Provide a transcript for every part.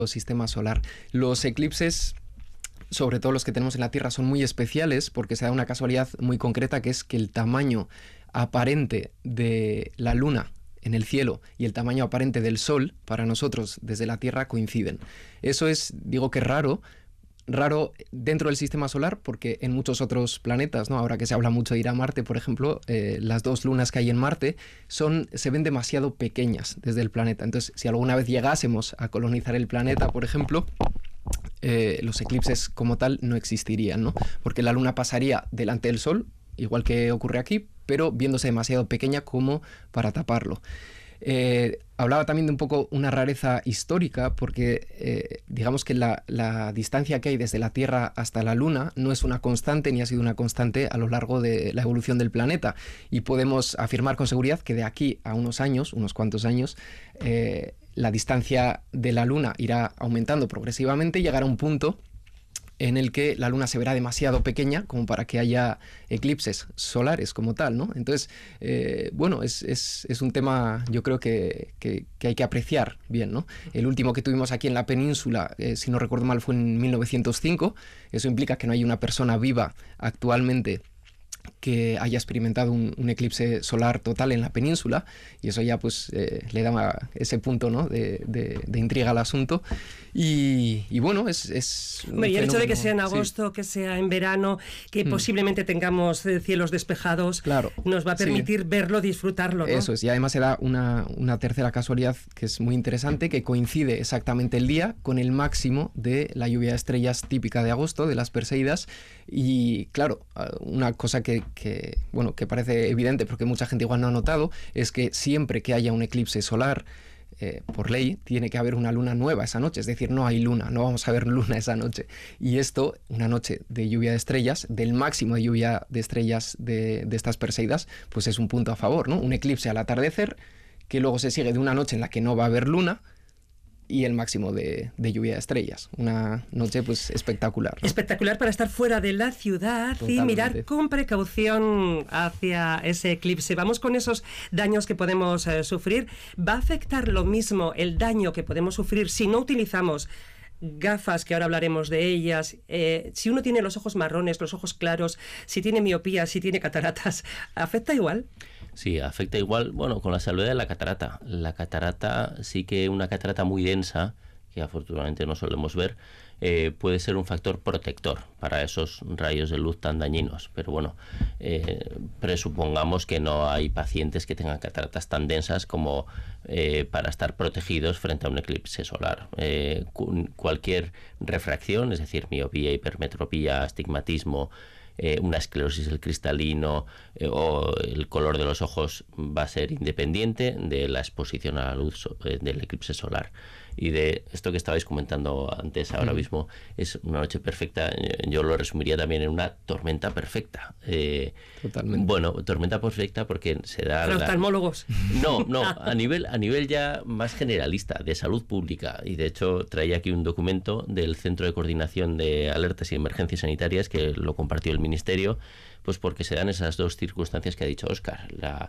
sistema solar. Los eclipses, sobre todo los que tenemos en la Tierra, son muy especiales porque se da una casualidad muy concreta, que es que el tamaño aparente de la Luna en el cielo y el tamaño aparente del Sol para nosotros desde la Tierra coinciden. Eso es, digo que raro dentro del sistema solar, porque en muchos otros planetas, ¿no? Ahora que se habla mucho de ir a Marte, por ejemplo, las dos lunas que hay en Marte se ven demasiado pequeñas desde el planeta. Entonces, si alguna vez llegásemos a colonizar el planeta, por ejemplo, los eclipses como tal no existirían, ¿no? Porque la Luna pasaría delante del Sol, igual que ocurre aquí, pero viéndose demasiado pequeña como para taparlo. Hablaba también de un poco una rareza histórica, porque digamos que la distancia que hay desde la Tierra hasta la Luna no es una constante ni ha sido una constante a lo largo de la evolución del planeta, y podemos afirmar con seguridad que de aquí a unos cuantos años, la distancia de la Luna irá aumentando progresivamente y llegará a un punto en el que la Luna se verá demasiado pequeña como para que haya eclipses solares como tal, ¿no? Entonces, bueno, es un tema, yo creo que hay que apreciar bien, ¿no? El último que tuvimos aquí en la península, si no recuerdo mal, fue en 1905. Eso implica que no hay una persona viva actualmente que haya experimentado un eclipse solar total en la península, y eso ya pues le da ese punto, ¿no? de intriga al asunto, y bueno, es un y el hecho de que sea en fenómeno, agosto, sí, que sea en verano, que posiblemente tengamos cielos despejados, claro, nos va a permitir verlo, disfrutarlo, ¿no? Eso es, y además se da una tercera casualidad que es muy interesante, que coincide exactamente el día con el máximo de la lluvia de estrellas típica de agosto, de las Perseidas. Y claro, una cosa que parece evidente, porque mucha gente igual no ha notado, es que siempre que haya un eclipse solar, por ley, tiene que haber una luna nueva esa noche. Es decir, no hay luna, no vamos a ver luna esa noche. Y esto, una noche de lluvia de estrellas, del máximo de lluvia de estrellas de estas Perseidas, pues es un punto a favor, ¿no? Un eclipse al atardecer, que luego se sigue de una noche en la que no va a haber luna, y el máximo de lluvia de estrellas. Una noche pues espectacular, ¿no? Espectacular para estar fuera de la ciudad. Totalmente. Y mirar con precaución hacia ese eclipse. Vamos con esos daños que podemos sufrir. ¿Va a afectar lo mismo el daño que podemos sufrir si no utilizamos gafas, que ahora hablaremos de ellas? Si uno tiene los ojos marrones, los ojos claros, si tiene miopía, si tiene cataratas, ¿afecta igual? Sí, afecta igual, bueno, con la salvedad de la catarata. La catarata, sí que una catarata muy densa, que afortunadamente no solemos ver, puede ser un factor protector para esos rayos de luz tan dañinos. Pero bueno, presupongamos que no hay pacientes que tengan cataratas tan densas como para estar protegidos frente a un eclipse solar. Cualquier refracción, es decir, miopía, hipermetropía, astigmatismo, una esclerosis del cristalino o el color de los ojos, va a ser independiente de la exposición a la luz del eclipse solar. Y de esto que estabais comentando antes, ahora mismo, es una noche perfecta. Yo lo resumiría también en una tormenta perfecta. Totalmente. Bueno, tormenta perfecta porque se da... ¿Para oftalmólogos? No, a nivel ya más generalista, de salud pública. Y de hecho traía aquí un documento del Centro de Coordinación de Alertas y Emergencias Sanitarias, que lo compartió el Ministerio, pues porque se dan esas dos circunstancias que ha dicho Óscar: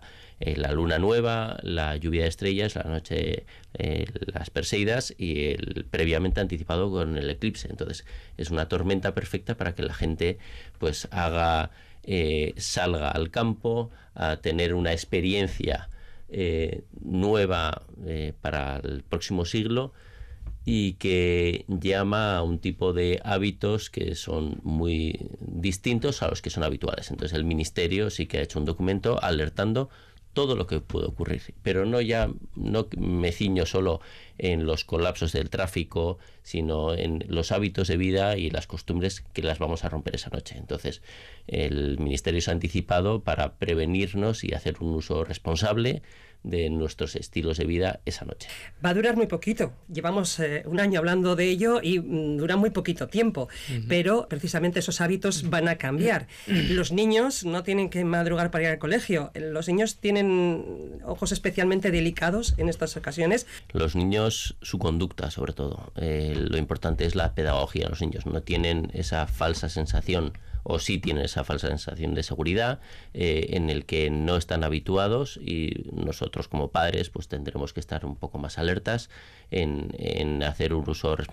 la luna nueva, la lluvia de estrellas, la noche, las Perseidas, y el previamente anticipado con el eclipse. Entonces es una tormenta perfecta para que la gente pues salga al campo a tener una experiencia nueva para el próximo siglo, y que llama a un tipo de hábitos que son muy distintos a los que son habituales. Entonces el Ministerio sí que ha hecho un documento alertando todo lo que puede ocurrir, pero no me ciño solo en los colapsos del tráfico, sino en los hábitos de vida y las costumbres que las vamos a romper esa noche. Entonces el Ministerio se ha anticipado para prevenirnos y hacer un uso responsable de nuestros estilos de vida esa noche. Va a durar muy poquito. Llevamos un año hablando de ello y dura muy poquito tiempo, pero precisamente esos hábitos van a cambiar. Los niños no tienen que madrugar para ir al colegio. Los niños tienen ojos especialmente delicados en estas ocasiones. Los niños niños su conducta, sobre todo. Lo importante es la pedagogía. Los niños no tienen esa falsa sensación, o sí tienen esa falsa sensación de seguridad en el que no están habituados, y nosotros como padres pues tendremos que estar un poco más alertas en hacer un uso responsable